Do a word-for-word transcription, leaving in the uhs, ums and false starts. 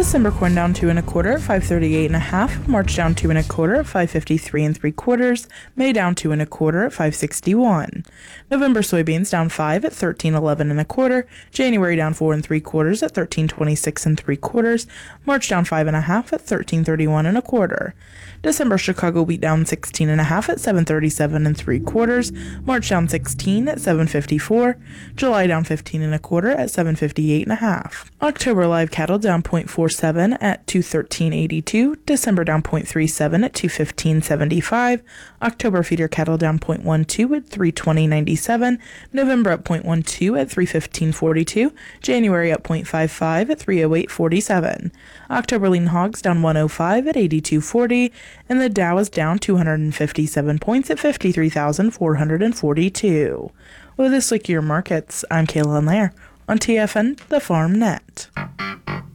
December corn down two and a quarter at five thirty-eight and a half. March down two and a quarter at five fifty-three and three quarters. May down two and a quarter at five sixty-one. November soybeans down five at thirteen eleven and a quarter. January down four and three quarters at thirteen twenty-six and three quarters. March down five and a half at thirteen thirty-one and a quarter. December Chicago wheat down sixteen and a half at seven thirty-seven and three quarters. March down sixteen at seven fifty-four. July down fifteen and a quarter at seven fifty-eight and a half. October live cattle down zero point four seven at two thirteen eighty-two. December down zero point three seven at two fifteen seventy-five. October feeder cattle down zero point one two at three twenty ninety-seven. November up zero point one two at three fifteen forty-two. January up zero point five five at three oh eight forty-seven. October lean hogs down one oh five at eighty-two forty. And the Dow is down two hundred fifty-seven points at fifty-three thousand four hundred forty-two. With this look at your markets, I'm Kayla Lair on T F N, the Farm Net.